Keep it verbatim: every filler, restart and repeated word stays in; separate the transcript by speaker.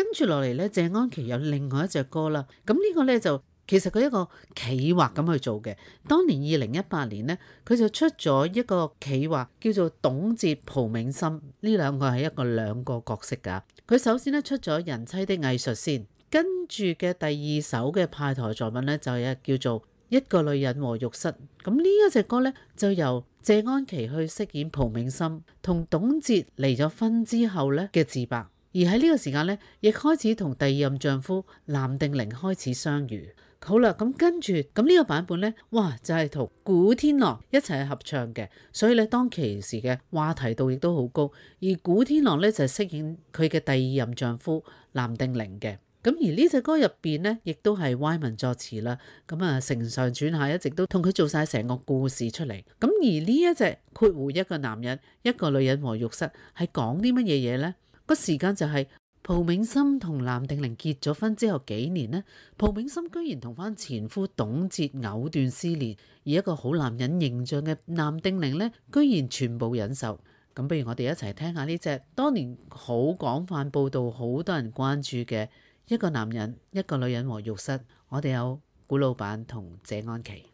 Speaker 1: 跟住落嚟咧，謝安琪有另外一隻歌啦。咁呢個咧就其實佢一個企劃咁去做嘅。當年二零一八年呢，佢就出咗一個企劃叫做董潔蒲銘心，呢兩個係一個兩個角色㗎。佢首先咧出咗人妻的藝術先，跟住嘅第二首嘅派台作品咧就係叫做一個女人和浴室。咁呢一隻歌咧就由謝安琪去飾演蒲銘心，同董潔離咗婚之後咧嘅自白。而喺呢個時間咧，亦開始同第二任丈夫藍定寧開始相遇。好啦，咁跟住咁呢個版本咧，哇就係同古天樂一齊合唱嘅，所以咧當其時嘅話題度亦都好高。而古天樂咧就係飾演佢嘅第二任丈夫藍定寧嘅。咁而呢隻歌入邊咧，亦都係歪文作詞啦。咁啊，承上轉下一直都同佢做晒成個故事出嚟。咁而呢一隻括弧一個男人一個女人和浴室係講啲乜嘢嘢呢？個時間就係蒲銘心同藍定寧結咗婚之後幾年呢，蒲銘心居然同翻前夫董潔藕斷絲連，而一個好男人形象嘅藍定寧呢，居然全部忍受。咁不如我哋一齊聽下呢隻當年好廣泛報道、好多人關注嘅一個男人一個女人和浴室。我哋有古老闆同謝安琪。